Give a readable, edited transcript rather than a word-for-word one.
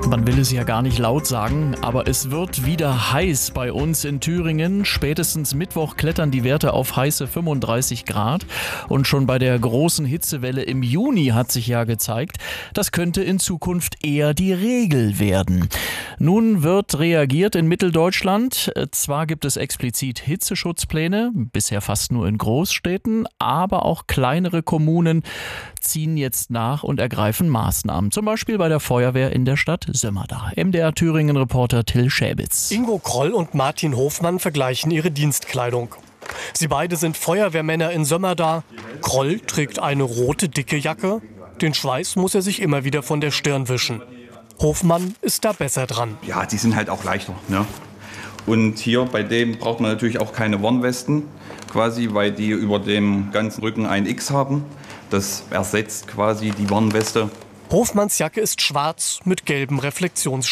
Man will es ja gar nicht laut sagen, aber es wird wieder heiß bei uns in Thüringen. Spätestens Mittwoch klettern die Werte auf heiße 35 Grad. Und schon bei der großen Hitzewelle im Juni hat sich ja gezeigt, das könnte in Zukunft eher die Regel werden. Nun wird reagiert in Mitteldeutschland. Zwar gibt es explizit Hitzeschutzpläne, bisher fast nur in Großstädten, aber auch kleinere Kommunen ziehen jetzt nach und ergreifen Maßnahmen. Zum Beispiel bei der Feuerwehr in der Stadt Sömmerda. MDR Thüringen-Reporter Till Schäbitz. Ingo Kroll und Martin Hofmann vergleichen ihre Dienstkleidung. Sie beide sind Feuerwehrmänner in Sömmerda. Kroll trägt eine rote, dicke Jacke. Den Schweiß muss er sich immer wieder von der Stirn wischen. Hofmann ist da besser dran. Ja, die sind halt auch leichter, ne? Und hier bei dem braucht man natürlich auch keine Warnwesten, quasi, weil die über dem ganzen Rücken ein X haben. Das ersetzt quasi die Warnweste. Hofmanns Jacke ist schwarz mit gelbem Reflektionsstreifen.